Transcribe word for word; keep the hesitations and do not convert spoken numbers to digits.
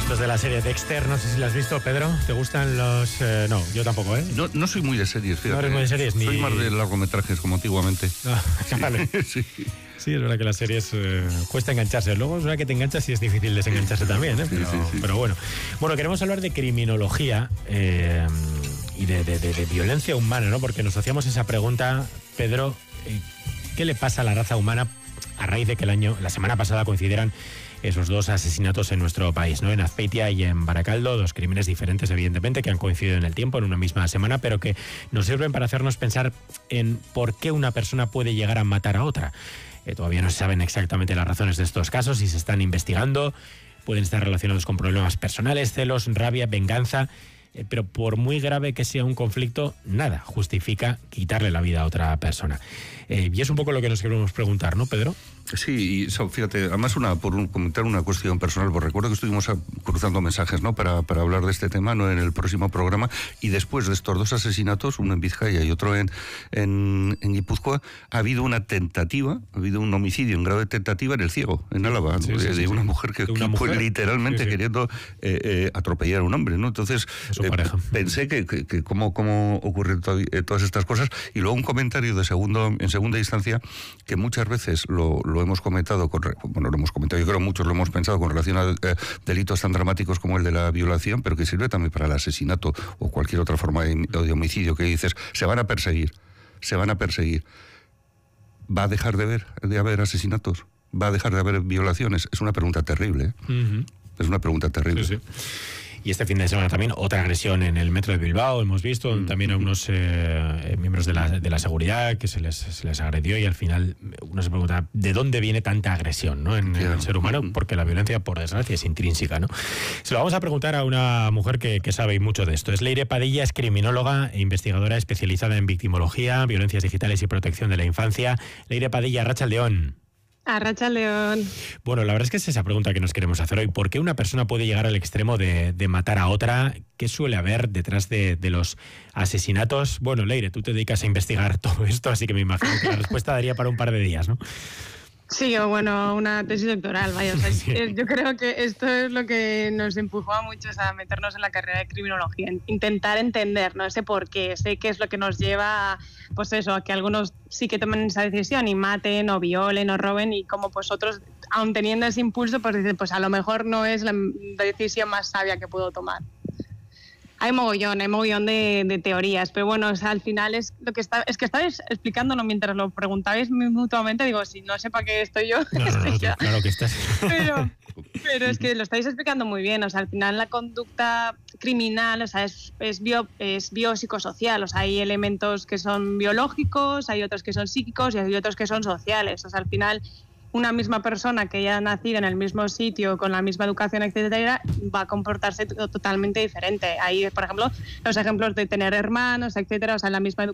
Esto es de la serie Dexter, no sé si la has visto, Pedro. ¿Te gustan los...? Eh, no, yo tampoco, ¿eh? No, no soy muy de series, fíjate. No eres muy de series, Soy ni... más de largometrajes, como antiguamente. Ah, vale. Sí. Sí, es verdad que las series eh, cuesta engancharse. Luego es verdad que te enganchas y es difícil desengancharse también, ¿eh? Pero, sí, sí, sí. pero bueno. Bueno, queremos hablar de criminología eh, y de, de, de, de violencia humana, ¿no? Porque nos hacíamos esa pregunta, Pedro, eh, ¿qué le pasa a la raza humana a raíz de que el año, la semana pasada coincidieran esos dos asesinatos en nuestro país, ¿no? En Azpeitia y en Baracaldo, dos crímenes diferentes, evidentemente, que han coincidido en el tiempo, en una misma semana, pero que nos sirven para hacernos pensar en por qué una persona puede llegar a matar a otra. Eh, todavía no se saben exactamente las razones de estos casos y se están investigando. Pueden estar relacionados con problemas personales, celos, rabia, venganza. Eh, pero por muy grave que sea un conflicto, nada justifica quitarle la vida a otra persona. Eh, y es un poco lo que nos queremos preguntar, ¿no, Pedro? Sí, y so, fíjate, además una, por un, comentar una cuestión personal, pues recuerdo que estuvimos a, cruzando mensajes, ¿no? Para, para hablar de este tema, ¿no? En el próximo programa, y después de estos dos asesinatos, uno en Vizcaya y otro en, en, en Guipúzcoa, ha habido una tentativa, ha habido un homicidio en grado de tentativa en El Ciego, en Álava, ¿no? Sí, sí, de, sí, de una sí. mujer que, ¿De una que mujer? fue literalmente Sí, sí. queriendo eh, eh, atropellar a un hombre, ¿no? Entonces, Su eh, pareja. pensé que, que, que cómo, cómo ocurren to- eh, todas estas cosas, y luego un comentario de segundo, en segunda instancia, que muchas veces lo, lo hemos comentado con bueno, lo hemos comentado, yo creo muchos lo hemos pensado con relación a eh, delitos tan dramáticos como el de la violación, pero que sirve también para el asesinato o cualquier otra forma de, de homicidio, que dices, se van a perseguir, se van a perseguir. ¿Va a dejar de haber, de haber asesinatos? ¿Va a dejar de haber violaciones? Es una pregunta terrible, ¿eh? Uh-huh. Es una pregunta terrible. Sí, sí. Y este fin de semana también otra agresión en el metro de Bilbao, hemos visto mm. también a unos eh, miembros de la, de la seguridad que se les, se les agredió, y al final uno se pregunta ¿de dónde viene tanta agresión, ¿no? en, en el ser humano? Porque la violencia, por desgracia, es intrínseca, ¿no? Se lo vamos a preguntar a una mujer que, que sabe mucho de esto. Es Leire Padilla, es criminóloga e investigadora especializada en victimología, violencias digitales y protección de la infancia. Leire Padilla, Arratsaldeon. Arratsaldeon. Bueno, la verdad es que es esa pregunta que nos queremos hacer hoy. ¿Por qué una persona puede llegar al extremo de, de matar a otra? ¿Qué suele haber detrás de, de los asesinatos? Bueno, Leire, tú te dedicas a investigar todo esto, así que me imagino que la respuesta daría para un par de días, ¿no? Sí, o bueno, una tesis doctoral, vaya. O sea, Sí. Yo creo que esto es lo que nos empujó a muchos a meternos en la carrera de criminología, intentar entender, ¿no? Ese por qué, sé qué es lo que nos lleva a, pues eso, a que algunos sí que tomen esa decisión y maten o violen o roben, y como pues otros, aun teniendo ese impulso, pues dicen, pues a lo mejor no es la decisión más sabia que puedo tomar. Hay mogollón, hay mogollón de, de teorías, pero bueno, o sea, al final es lo que está, es que estabais explicándolo mientras lo preguntabais mutuamente, digo, si no sé para qué estoy yo. No, no, no, ya. claro que estás. Pero, pero es que lo estáis explicando muy bien, o sea, al final la conducta criminal, o sea, es, es, bio, es biopsicosocial, o sea, hay elementos que son biológicos, hay otros que son psíquicos y hay otros que son sociales, o sea, al final una misma persona que haya nacido en el mismo sitio, con la misma educación, etcétera, va a comportarse totalmente diferente. Hay, por ejemplo, los ejemplos de tener hermanos, etcétera, o sea, en la misma educación